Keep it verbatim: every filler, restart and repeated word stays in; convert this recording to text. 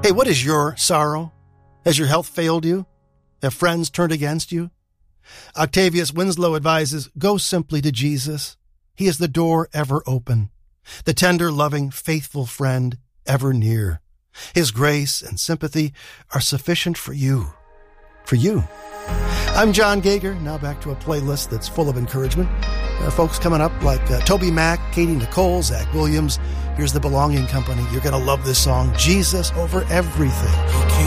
Hey, what is your sorrow? Has your health failed you? Have friends turned against you? Octavius Winslow advises, go simply to Jesus. He is the door ever open, the tender, loving, faithful friend ever near. His grace and sympathy are sufficient for you. For you. I'm John Gager. Now back to a playlist that's full of encouragement. Uh, folks coming up like uh, Toby Mac, Katie Nicole, Zach Williams. Here's the Belonging Company. You're going to love this song, Jesus Over Everything.